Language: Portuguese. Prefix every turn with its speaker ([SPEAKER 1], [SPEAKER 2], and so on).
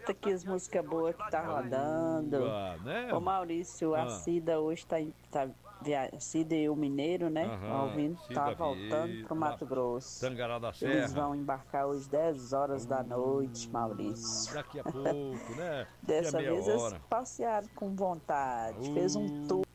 [SPEAKER 1] Escuta aqui as músicas boas que tá rodando.
[SPEAKER 2] Né?
[SPEAKER 1] Ô Maurício, a Cida hoje Cida e o Mineiro, né?
[SPEAKER 2] Aham,
[SPEAKER 1] Ouvindo, tá
[SPEAKER 2] Cida
[SPEAKER 1] voltando
[SPEAKER 2] Vieira,
[SPEAKER 1] pro
[SPEAKER 2] lá,
[SPEAKER 1] Mato Grosso.
[SPEAKER 2] Tangará da
[SPEAKER 1] Eles
[SPEAKER 2] Serra.
[SPEAKER 1] vão embarcar hoje 10 horas da noite, Maurício.
[SPEAKER 2] Daqui a pouco, né? Daqui a
[SPEAKER 1] Dessa
[SPEAKER 2] meia
[SPEAKER 1] vez eles
[SPEAKER 2] hora.
[SPEAKER 1] passearam com vontade. Fez um tour